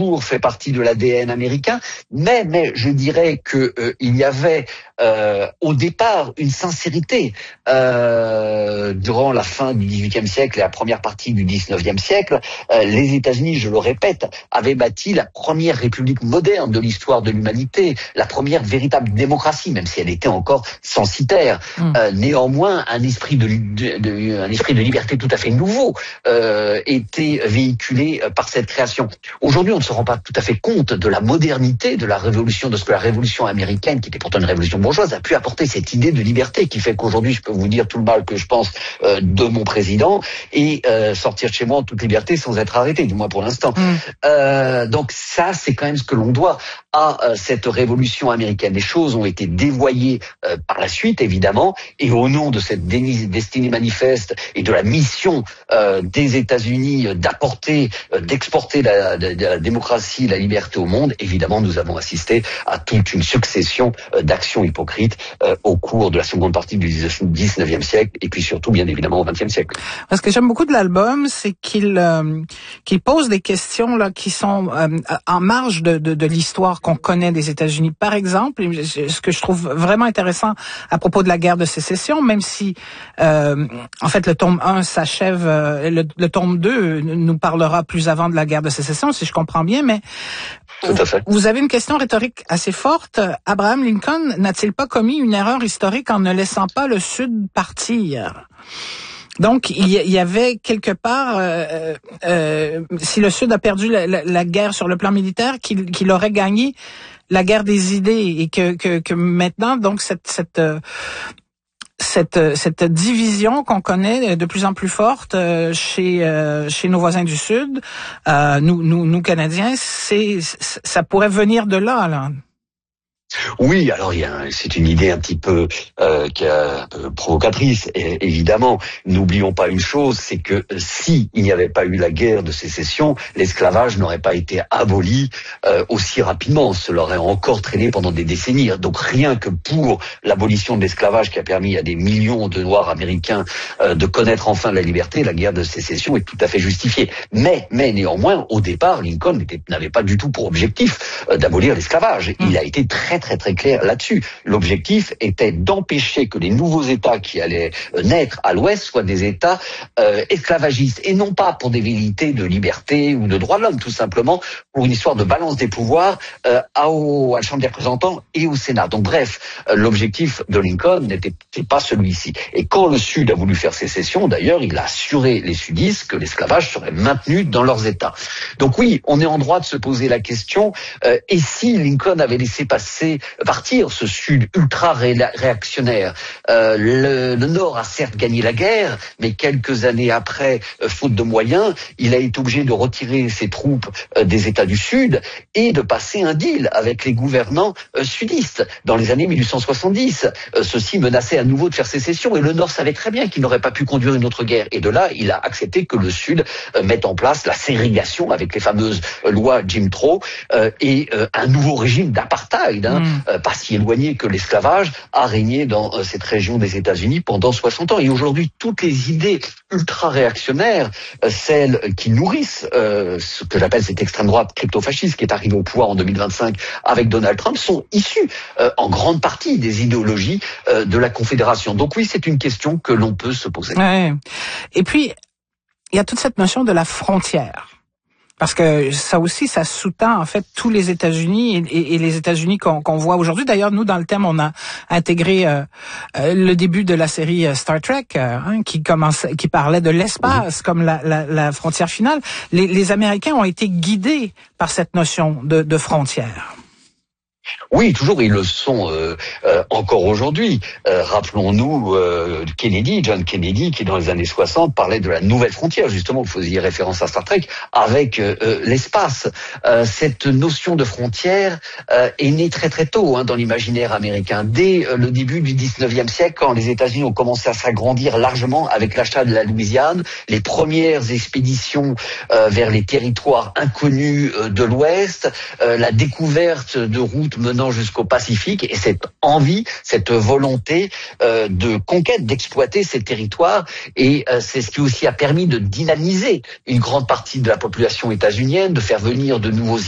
toujours fait partie de l'ADN américain, mais je dirais que il y avait au départ une sincérité durant la fin du XVIIIe siècle et la première partie du XIXe siècle. Les États-Unis, je le répète, avaient bâti la première république moderne de l'histoire de l'humanité, la première véritable démocratie, même si elle était encore censitaire. Néanmoins, un esprit de liberté tout à fait nouveau était véhiculé par cette création. Aujourd'hui, on ne se rend pas tout à fait compte de la modernité de la révolution, de ce que la révolution américaine, qui était pourtant une révolution bourgeoise, a pu apporter cette idée de liberté qui fait qu'aujourd'hui, je peux vous dire tout le mal que je pense de mon président et sortir de chez moi en toute liberté sans être arrêté, du moins pour l'instant. Donc ça, c'est quand même ce que l'on doit à cette révolution américaine. Les choses ont été dévoyées par la suite, évidemment, et au nom de cette destinée manifeste et de la mission des États-Unis d'exporter la démocratie, la liberté au monde, évidemment, nous avons assisté à toute une succession d'actions hypocrites au cours de la seconde partie du 19e siècle et puis surtout, bien évidemment, au 20e siècle. Ce que j'aime beaucoup de l'album, c'est qu'il pose des questions là qui sont en marge de l'histoire qu'on connaît des États-Unis. Par exemple, ce que je trouve vraiment intéressant à propos de la guerre de sécession, même si en fait le tome 1 s'achève, le tome 2 nous parlera plus avant de la guerre de sécession, si je comprends bien, mais tout à fait. Vous avez une question rhétorique assez forte. Abraham Lincoln n'a-t-il pas commis une erreur historique en ne laissant pas le Sud partir? Donc, il y avait quelque part, si le Sud a perdu la guerre sur le plan militaire, qu'il aurait gagné la guerre des idées et que maintenant, donc, cette division qu'on connaît de plus en plus forte chez nos voisins du Sud, nous Canadiens, ça pourrait venir de là. Oui, alors c'est une idée un petit peu un peu provocatrice, évidemment. N'oublions pas une chose, c'est que si il n'y avait pas eu la guerre de sécession, l'esclavage n'aurait pas été aboli aussi rapidement. Cela aurait encore traîné pendant des décennies. Donc rien que pour l'abolition de l'esclavage qui a permis à des millions de Noirs américains de connaître enfin la liberté, la guerre de sécession est tout à fait justifiée. Mais néanmoins, au départ, Lincoln n'avait pas du tout pour objectif d'abolir l'esclavage. Il a été très clair là-dessus. L'objectif était d'empêcher que les nouveaux États qui allaient naître à l'Ouest soient des États esclavagistes, et non pas pour des velléités de liberté ou de droits de l'homme, tout simplement pour une histoire de balance des pouvoirs à la Chambre des représentants et au Sénat. Donc bref, l'objectif de Lincoln n'était pas celui-ci. Et quand le Sud a voulu faire sécession, d'ailleurs, il a assuré les sudistes que l'esclavage serait maintenu dans leurs États. Donc oui, on est en droit de se poser la question, et si Lincoln avait laissé partir ce Sud ultra réactionnaire. Le Nord a certes gagné la guerre, mais quelques années après, faute de moyens, il a été obligé de retirer ses troupes des États du Sud et de passer un deal avec les gouvernants sudistes. Dans les années 1870, ceux-ci menaçaient à nouveau de faire sécession et le Nord savait très bien qu'il n'aurait pas pu conduire une autre guerre. Et de là, il a accepté que le Sud mette en place la ségrégation avec les fameuses lois Jim Crow et un nouveau régime d'apartheid, pas si éloigné que l'esclavage, a régné dans cette région des États-Unis pendant 60 ans. Et aujourd'hui, toutes les idées ultra-réactionnaires, celles qui nourrissent ce que j'appelle cette extrême droite crypto-fasciste qui est arrivée au pouvoir en 2025 avec Donald Trump, sont issues en grande partie des idéologies de la Confédération. Donc oui, c'est une question que l'on peut se poser. Ouais. Et puis, il y a toute cette notion de la frontière. Parce que ça aussi, ça sous-tend en fait tous les États-Unis et les États-Unis qu'on voit aujourd'hui. D'ailleurs, nous, dans le thème, on a intégré le début de la série Star Trek, qui parlait de l'espace comme la frontière finale. Les Américains ont été guidés par cette notion de frontière. Oui, toujours, ils le sont encore aujourd'hui. Rappelons-nous John Kennedy, qui dans les années 60 parlait de la nouvelle frontière, justement, vous faisiez référence à Star Trek, avec l'espace. Cette notion de frontière est née très tôt dans l'imaginaire américain. Dès le début du 19e siècle, quand les États-Unis ont commencé à s'agrandir largement avec l'achat de la Louisiane, les premières expéditions vers les territoires inconnus de l'Ouest, la découverte de routes menant jusqu'au Pacifique et cette envie, cette volonté de conquête, d'exploiter ces territoires. Et c'est ce qui aussi a permis de dynamiser une grande partie de la population états-unienne, de faire venir de nouveaux